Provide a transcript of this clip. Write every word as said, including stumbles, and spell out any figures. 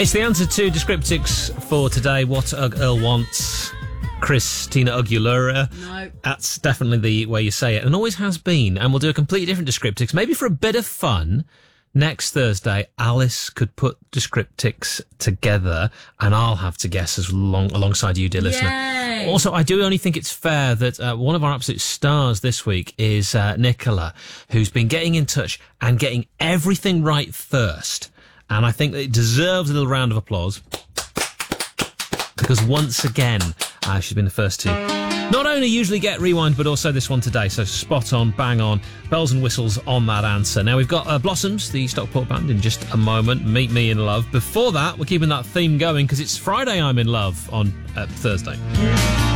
It's the answer to Descriptics for today. What Ugg Earl wants. Christina Aguilera. No. That's definitely the way you say it, and always has been. And we'll do a completely different Descriptics, maybe for a bit of fun. Next Thursday, Alice could put Descriptics together, and I'll have to guess as long alongside you, dear listener. Yay. Also, I do only think it's fair that uh, one of our absolute stars this week is uh, Nicola, who's been getting in touch and getting everything right first. And I think that it deserves a little round of applause, because once again, uh, she's been the first to not only usually get rewind, but also this one today. So spot on, bang on, bells and whistles on that answer. Now we've got uh, Blossoms, the Stockport band, in just a moment. Meet Me in Love. Before that, we're keeping that theme going because it's Friday I'm in Love on uh, Thursday.